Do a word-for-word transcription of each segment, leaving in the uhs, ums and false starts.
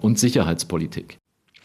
und Sicherheitspolitik.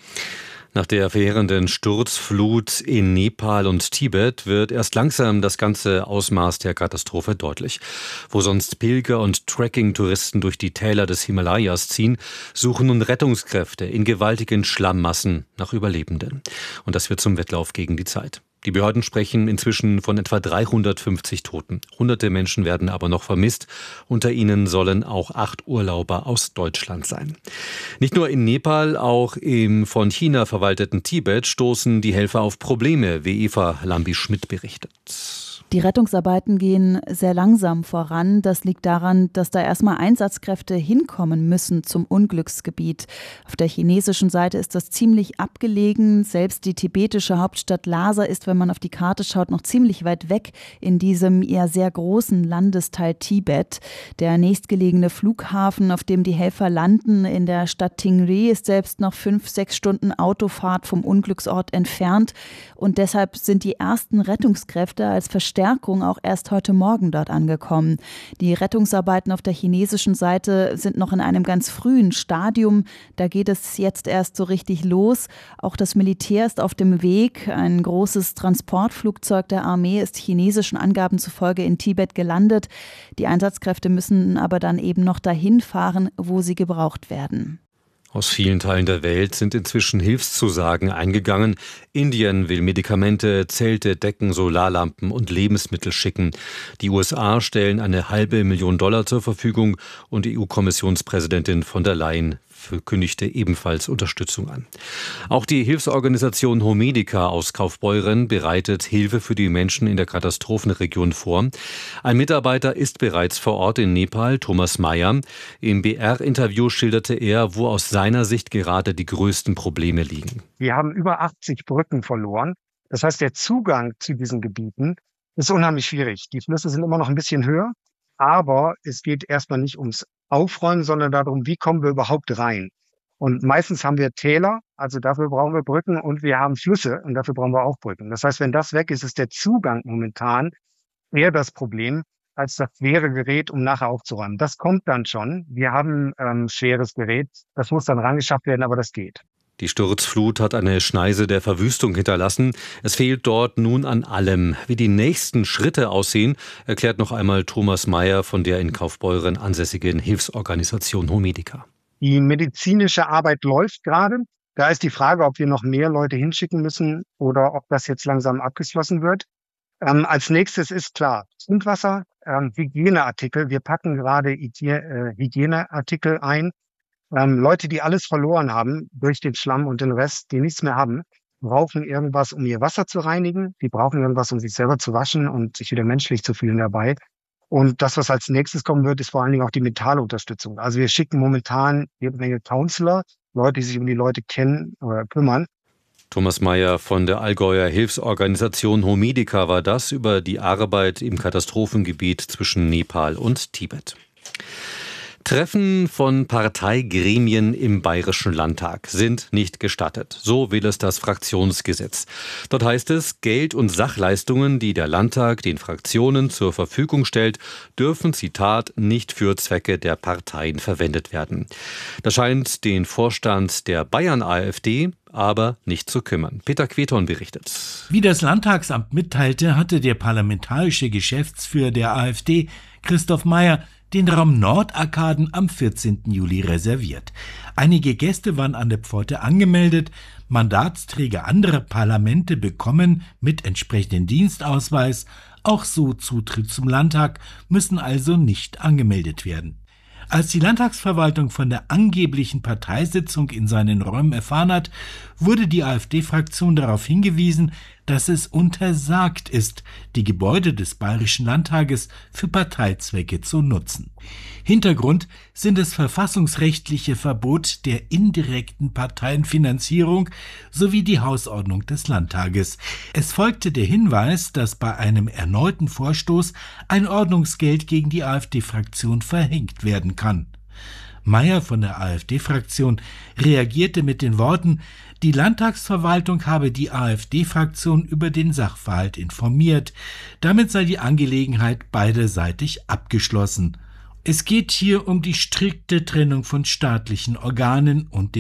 Nach der verheerenden Sturzflut in Nepal und Tibet wird erst langsam das ganze Ausmaß der Katastrophe deutlich. Wo sonst Pilger und Trekking-Touristen durch die Täler des Himalayas ziehen, suchen nun Rettungskräfte in gewaltigen Schlammmassen nach Überlebenden. Und das wird zum Wettlauf gegen die Zeit. Die Behörden sprechen inzwischen von etwa dreihundertfünfzig Toten. Hunderte Menschen werden aber noch vermisst. Unter ihnen sollen auch acht Urlauber aus Deutschland sein. Nicht nur in Nepal, auch im von China verwalteten Tibet stoßen die Helfer auf Probleme, wie Eva Lambi-Schmidt berichtet. Die Rettungsarbeiten gehen sehr langsam voran. Das liegt daran, dass da erstmal Einsatzkräfte hinkommen müssen zum Unglücksgebiet. Auf der chinesischen Seite ist das ziemlich abgelegen. Selbst die tibetische Hauptstadt Lhasa ist, wenn man auf die Karte schaut, noch ziemlich weit weg in diesem eher sehr großen Landesteil Tibet. Der nächstgelegene Flughafen, auf dem die Helfer landen, in der Stadt Tingri, ist selbst noch fünf, sechs Stunden Autofahrt vom Unglücksort entfernt. Und deshalb sind die ersten Rettungskräfte als Verstärkung auch erst heute Morgen dort angekommen. Die Rettungsarbeiten auf der chinesischen Seite sind noch in einem ganz frühen Stadium. Da geht es jetzt erst so richtig los. Auch das Militär ist auf dem Weg. Ein großes Transportflugzeug der Armee ist chinesischen Angaben zufolge in Tibet gelandet. Die Einsatzkräfte müssen aber dann eben noch dahin fahren, wo sie gebraucht werden. Aus vielen Teilen der Welt sind inzwischen Hilfszusagen eingegangen. Indien will Medikamente, Zelte, Decken, Solarlampen und Lebensmittel schicken. Die U S A stellen eine halbe Million Dollar zur Verfügung und E U-Kommissionspräsidentin von der Leyen kündigte ebenfalls Unterstützung an. Auch die Hilfsorganisation Homedica aus Kaufbeuren bereitet Hilfe für die Menschen in der Katastrophenregion vor. Ein Mitarbeiter ist bereits vor Ort in Nepal, Thomas Meyer. Im B R-Interview schilderte er, wo aus seiner Sicht gerade die größten Probleme liegen. Wir haben über achtzig Brücken verloren. Das heißt, der Zugang zu diesen Gebieten ist unheimlich schwierig. Die Flüsse sind immer noch ein bisschen höher, aber es geht erstmal nicht ums Aufräumen, sondern darum, wie kommen wir überhaupt rein. Und meistens haben wir Täler, also dafür brauchen wir Brücken, und wir haben Flüsse und dafür brauchen wir auch Brücken. Das heißt, wenn das weg ist, ist der Zugang momentan eher das Problem als das schwere Gerät, um nachher aufzuräumen. Das kommt dann schon. Wir haben ähm, schweres Gerät, das muss dann rangeschafft werden, aber das geht. Die Sturzflut hat eine Schneise der Verwüstung hinterlassen. Es fehlt dort nun an allem. Wie die nächsten Schritte aussehen, erklärt noch einmal Thomas Meyer von der in Kaufbeuren ansässigen Hilfsorganisation Homedica. Die medizinische Arbeit läuft gerade. Da ist die Frage, ob wir noch mehr Leute hinschicken müssen oder ob das jetzt langsam abgeschlossen wird. Ähm, als nächstes ist klar, Trinkwasser, ähm, Hygieneartikel. Wir packen gerade Hygie- äh, Hygieneartikel ein. Ähm, Leute, die alles verloren haben durch den Schlamm und den Rest, die nichts mehr haben, brauchen irgendwas, um ihr Wasser zu reinigen. Die brauchen irgendwas, um sich selber zu waschen und sich wieder menschlich zu fühlen dabei. Und das, was als nächstes kommen wird, ist vor allen Dingen auch die mentale Unterstützung. Also wir schicken momentan jede Menge Counselor, Leute, die sich um die Leute kennen oder kümmern. Thomas Meyer von der Allgäuer Hilfsorganisation Homedica war das über die Arbeit im Katastrophengebiet zwischen Nepal und Tibet. Treffen von Parteigremien im Bayerischen Landtag sind nicht gestattet. So will es das Fraktionsgesetz. Dort heißt es, Geld und Sachleistungen, die der Landtag den Fraktionen zur Verfügung stellt, dürfen, Zitat, nicht für Zwecke der Parteien verwendet werden. Das scheint den Vorstand der Bayern-AfD aber nicht zu kümmern. Peter Queton berichtet. Wie das Landtagsamt mitteilte, hatte der parlamentarische Geschäftsführer der AfD, Christoph Meyer, den Raum Nordarkaden am vierzehnten Juli reserviert. Einige Gäste waren an der Pforte angemeldet. Mandatsträger anderer Parlamente bekommen mit entsprechendem Dienstausweis auch so Zutritt zum Landtag, müssen also nicht angemeldet werden. Als die Landtagsverwaltung von der angeblichen Parteisitzung in seinen Räumen erfahren hat, wurde die AfD-Fraktion darauf hingewiesen, dass es untersagt ist, die Gebäude des Bayerischen Landtages für Parteizwecke zu nutzen. Hintergrund sind das verfassungsrechtliche Verbot der indirekten Parteienfinanzierung sowie die Hausordnung des Landtages. Es folgte der Hinweis, dass bei einem erneuten Vorstoß ein Ordnungsgeld gegen die AfD-Fraktion verhängt werden kann. Meyer von der AfD-Fraktion reagierte mit den Worten, die Landtagsverwaltung habe die AfD-Fraktion über den Sachverhalt informiert. Damit sei die Angelegenheit beiderseitig abgeschlossen. Es geht hier um die strikte Trennung von staatlichen Organen und